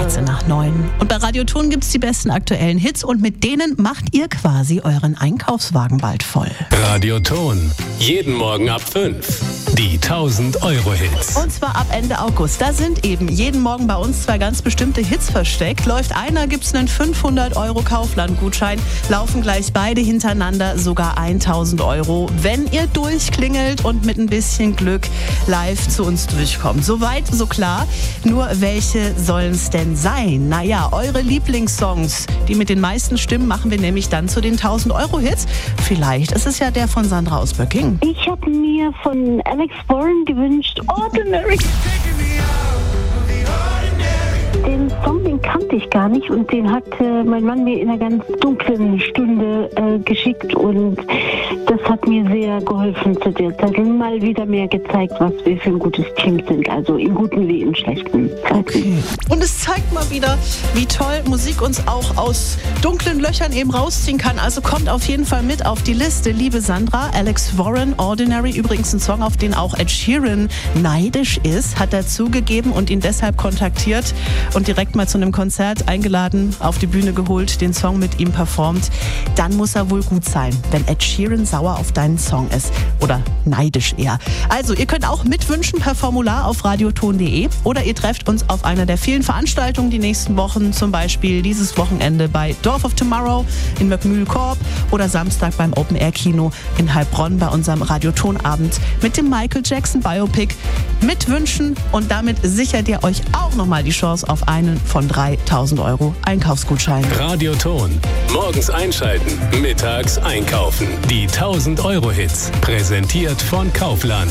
Plätze nach 9. Und bei Radioton gibt's die besten aktuellen Hits und mit denen macht ihr quasi euren Einkaufswagen bald voll. Radioton. Jeden Morgen ab 5. Die 1000-Euro-Hits. Und zwar ab Ende August. Da sind eben jeden Morgen bei uns 2 ganz bestimmte Hits versteckt. Läuft einer, gibt's einen 500-Euro Kaufland-Gutschein. Laufen gleich beide hintereinander, sogar 1000 Euro, wenn ihr durchklingelt und mit ein bisschen Glück live zu uns durchkommt. Soweit, so klar. Nur welche sollen es denn sein? Naja, eure Lieblingssongs, die mit den meisten Stimmen, machen wir nämlich dann zu den 1000-Euro-Hits. Vielleicht ist es ja der von Sandra aus Böcking. Ich habe mir von Alex Warren gewünscht, Ordinary. Den Song, den kannte ich gar nicht und den hat mein Mann mir in einer ganz dunklen Stunde geschickt und das hat mir sehr geholfen zu der Zeit und mal wieder mehr gezeigt, was wir für ein gutes Team sind, also in guten wie in schlechten Zeiten. Okay. Und es zeigt mal wieder, wie toll Musik uns auch aus dunklen Löchern eben rausziehen kann. Also kommt auf jeden Fall mit auf die Liste, liebe Sandra. Alex Warren, Ordinary, übrigens ein Song, auf den auch Ed Sheeran neidisch ist, hat er zugegeben und ihn deshalb kontaktiert und direkt mal zu einem Konzert eingeladen, auf die Bühne geholt, den Song mit ihm performt. Dann muss er wohl gut sein, wenn Ed Sheeran sauer auf deinen Song ist. Oder neidisch eher. Also, ihr könnt auch mitwünschen per Formular auf radioton.de oder ihr trefft uns auf einer der vielen Veranstaltungen die nächsten Wochen, zum Beispiel dieses Wochenende bei Dorf of Tomorrow in Möckmühl-Korb oder Samstag beim Open-Air-Kino in Heilbronn bei unserem Radioton-Abend mit dem Michael Jackson Biopic. Mitwünschen und damit sichert ihr euch auch nochmal die Chance auf einen von 3000 Euro Einkaufsgutschein. Radioton. Morgens einschalten, mittags einkaufen. Die 1000-Euro-Hits. Präsentiert von Kaufland.